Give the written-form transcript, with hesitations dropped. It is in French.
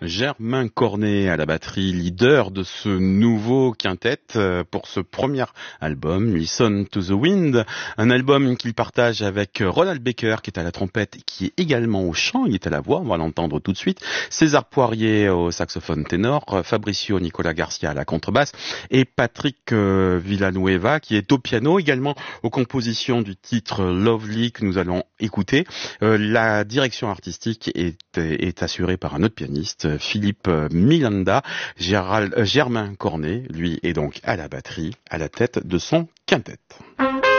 Germain Cornet à la batterie, leader de ce nouveau quintet pour ce premier album, Listen to the Wind, un album qu'il partage avec Ronald Baker qui est à la trompette, qui est également au chant, il est à la voix, on va l'entendre tout de suite, César Poirier au saxophone ténor, Fabricio Nicolas Garcia à la contrebasse et Patrick Villanueva qui est au piano, également aux compositions du titre Lovely que nous allons écouter. La direction artistique est assurée par un autre pianiste, Philippe Milanda. Germain Cornet, lui, est donc à la batterie, à la tête de son quintet.